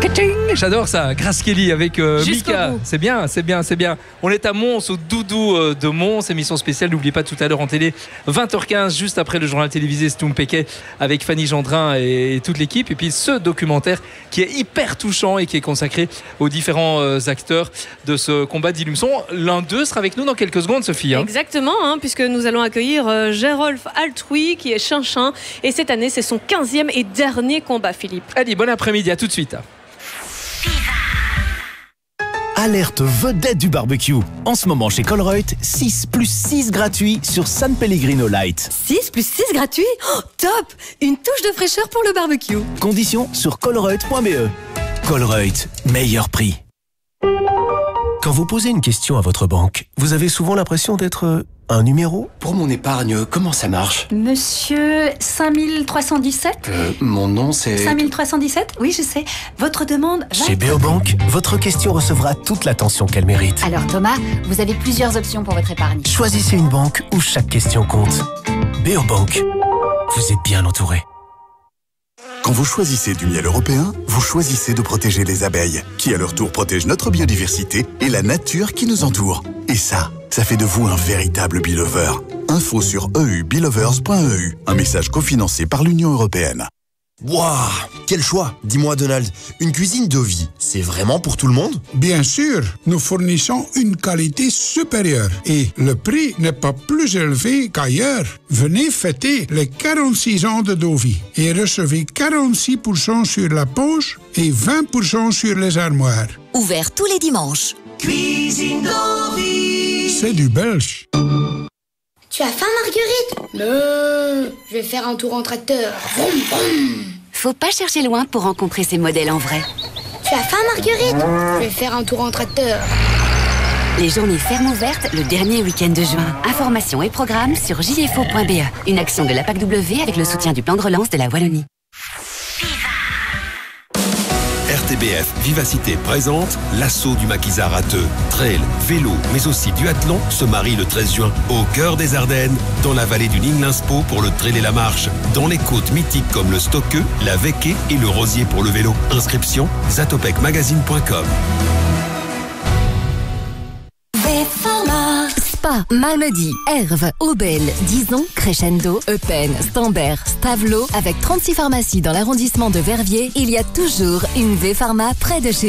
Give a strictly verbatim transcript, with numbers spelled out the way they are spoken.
J'adore ça, Grace Kelly avec euh, Mika. C'est bien, c'est bien, c'est bien. On est à Mons, au Doudou euh, de Mons, émission spéciale. N'oubliez pas tout à l'heure en télé, vingt heures quinze, juste après le journal télévisé Stoum Péquet avec Fanny Gendrin et, et toute l'équipe. Et puis ce documentaire qui est hyper touchant et qui est consacré aux différents euh, acteurs de ce combat d'Ilumson. L'un d'eux sera avec nous dans quelques secondes, Sophie. Hein. Exactement, hein, puisque nous allons accueillir euh, Gérolf Altrui qui est Chinchin. Et cette année, c'est son quinzième et dernier combat, Philippe. Allez, bon après-midi, à tout de suite. Alerte vedette du barbecue. En ce moment chez Colruyt, six plus six gratuits sur San Pellegrino Light. six plus six gratuits? Oh, top! Une touche de fraîcheur pour le barbecue. Conditions sur colruyt point b e. Colruyt, meilleur prix. Quand vous posez une question à votre banque, vous avez souvent l'impression d'être un numéro? Pour mon épargne, comment ça marche? Monsieur cinq mille trois cent dix-sept? Euh, mon nom c'est... cinq mille trois cent dix-sept? Oui, je sais. Votre demande va... Chez Beobank, votre question recevra toute l'attention qu'elle mérite. Alors Thomas, vous avez plusieurs options pour votre épargne. Choisissez une banque où chaque question compte. Beobank, vous êtes bien entouré. Quand vous choisissez du miel européen, vous choisissez de protéger les abeilles, qui à leur tour protègent notre biodiversité et la nature qui nous entoure. Et ça, ça fait de vous un véritable Beelover. Info sur e u beelovers point e u, un message cofinancé par l'Union européenne. Waouh, quel choix! Dis-moi Donald, une cuisine Dovi, c'est vraiment pour tout le monde? Bien sûr, nous fournissons une qualité supérieure et le prix n'est pas plus élevé qu'ailleurs. Venez fêter les quarante-six ans de Dovi et recevez quarante-six pour cent sur la poche et vingt pour cent sur les armoires. Ouvert tous les dimanches. Cuisine Dovi. C'est du belge. Tu as faim, Marguerite? Non, je vais faire un tour en tracteur. Vroom, vroom. Faut pas chercher loin pour rencontrer ces modèles en vrai. Tu as faim, Marguerite? Je vais faire un tour en tracteur. Les journées fermes ouvertes le dernier week-end de juin. Informations et programmes sur j f o point b e. Une action de la P A C W avec le soutien du plan de relance de la Wallonie. R T B F Vivacité présente l'assaut du maquisard râteux. Trail, vélo, mais aussi duathlon se marie le treize juin au cœur des Ardennes, dans la vallée du Ninglinspo pour le trail et la marche, dans les côtes mythiques comme le Stockeux, la Véqué et le Rosier pour le vélo. Inscription zatopek magazine point com. Spa, Malmedy, Herve, Aubel, Dizon, Crescendo, Eupen, Stambert, Stavelot. Avec trente-six pharmacies dans l'arrondissement de Verviers, il y a toujours une V-Pharma près de chez